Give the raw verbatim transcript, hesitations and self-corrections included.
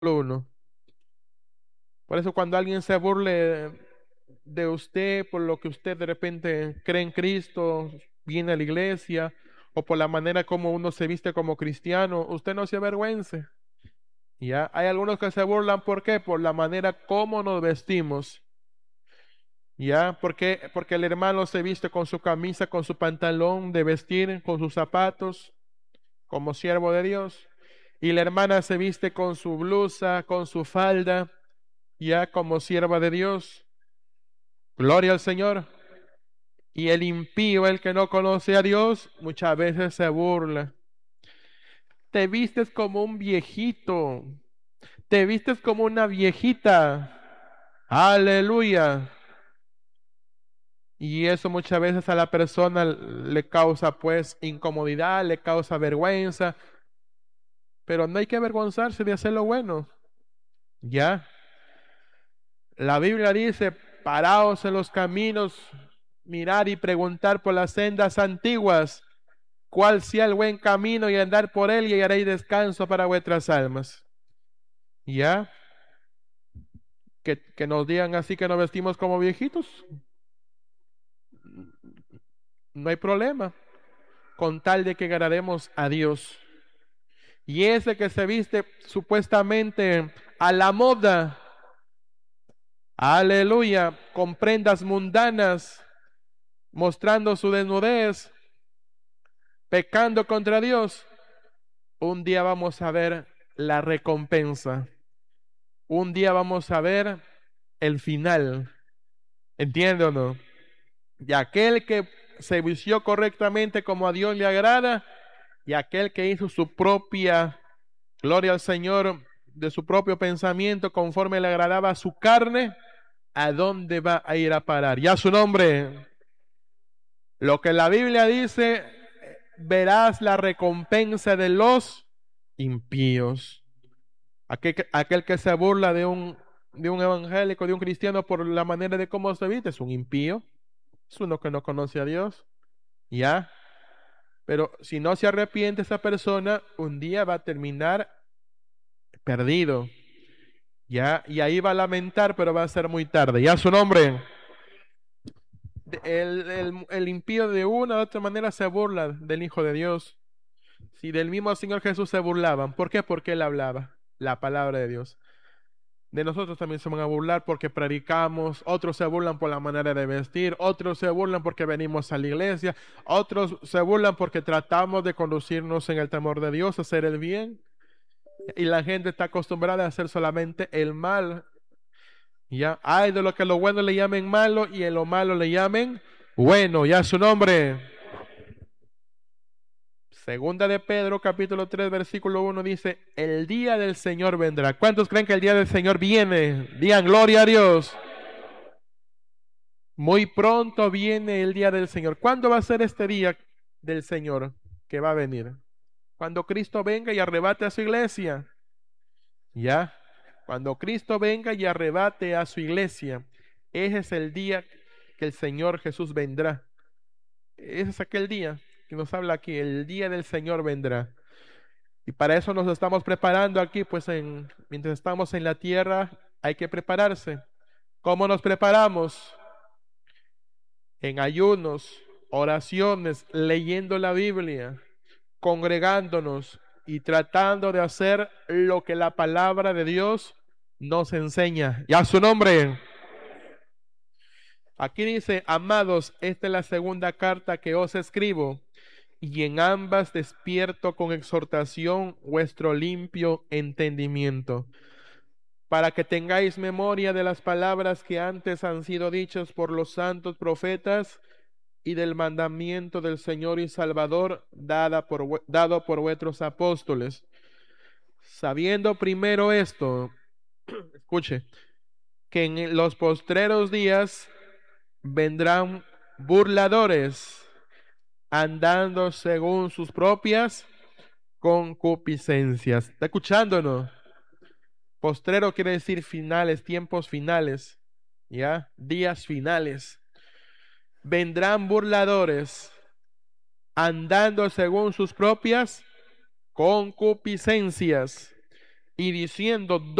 uno. Por eso cuando alguien se burle de usted por lo que usted de repente cree en Cristo, viene a la iglesia, o por la manera como uno se viste como cristiano, usted no se avergüence. Ya hay algunos que se burlan, ¿por qué? Por la manera como nos vestimos. Ya, porque porque el hermano se viste con su camisa, con su pantalón de vestir, con sus zapatos, como siervo de Dios, y la hermana se viste con su blusa, con su falda, ya como sierva de Dios. Gloria al Señor. Y el impío, el que no conoce a Dios, muchas veces se burla. Te vistes como un viejito, te vistes como una viejita. Aleluya. Y eso muchas veces a la persona le causa pues incomodidad, le causa vergüenza, pero no hay que avergonzarse de hacer lo bueno. Ya, la Biblia dice, paraos en los caminos, mirar y preguntar por las sendas antiguas, cuál sea el buen camino y andar por él y haréis descanso para vuestras almas. Ya, que, que nos digan así que nos vestimos como viejitos, no hay problema, con tal de que agrademos a Dios. Y ese que se viste supuestamente a la moda, aleluya, con prendas mundanas, mostrando su desnudez, pecando contra Dios, un día vamos a ver la recompensa. Un día vamos a ver el final. ¿Entiende o no? Y aquel que se vistió correctamente como a Dios le agrada, y aquel que hizo su propia gloria al Señor de su propio pensamiento conforme le agradaba a su carne, ¿a dónde va a ir a parar? Ya su nombre. Lo que la Biblia dice, verás la recompensa de los impíos. Aquel, que- aquel que se burla de un, de un evangélico, de un cristiano por la manera de cómo se viste, es un impío, es uno que no conoce a Dios, ¿ya? Pero si no se arrepiente esa persona, un día va a terminar perdido, ¿ya? Y ahí va a lamentar, pero va a ser muy tarde. Ya su nombre. El, el, el impío de una u otra manera se burla del Hijo de Dios. Si del mismo Señor Jesús se burlaban, ¿por qué? Porque Él hablaba la palabra de Dios. De nosotros también se van a burlar porque predicamos, otros se burlan por la manera de vestir, otros se burlan porque venimos a la iglesia, otros se burlan porque tratamos de conducirnos en el temor de Dios, hacer el bien, y la gente está acostumbrada a hacer solamente el mal. Ya, hay de lo que lo bueno le llamen malo y en lo malo le llamen bueno, ya su nombre. Segunda de Pedro, capítulo tres versículo uno dice, el día del Señor vendrá. ¿Cuántos creen que el día del Señor viene? Digan gloria a Dios. Muy pronto viene el día del Señor. ¿Cuándo va a ser este día del Señor que va a venir? Cuando Cristo venga y arrebate a su iglesia. ¿Ya? Cuando Cristo venga y arrebate a su iglesia. Ese es el día que el Señor Jesús vendrá. Ese es aquel día que nos habla aquí. El día del Señor vendrá. Y para eso nos estamos preparando aquí, pues en, mientras estamos en la tierra hay que prepararse. ¿Cómo nos preparamos? En ayunos, oraciones, leyendo la Biblia, congregándonos y tratando de hacer lo que la palabra de Dios nos enseña. Ya su nombre. Aquí dice, amados, esta es la segunda carta que os escribo, y en ambas despierto con exhortación vuestro limpio entendimiento, para que tengáis memoria de las palabras que antes han sido dichas por los santos profetas y del mandamiento del Señor y Salvador dada por, dado por vuestros apóstoles. Sabiendo primero esto, escuche, que en los postreros días vendrán burladores, andando según sus propias concupiscencias. ¿Está escuchándonos? Postrero quiere decir finales, tiempos finales, ¿ya? Días finales. Vendrán burladores, andando según sus propias concupiscencias. y diciendo